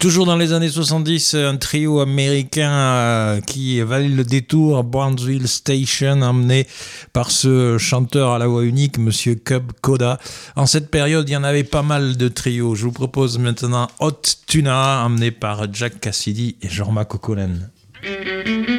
Toujours dans les années 70, un trio américain qui valait le détour, Brownsville Station, emmené par ce chanteur à la voix unique, Monsieur Cub Koda. En cette période, il y en avait pas mal de trios. Je vous propose maintenant Hot Tuna, emmené par Jack Cassidy et Jorma Kaukonen.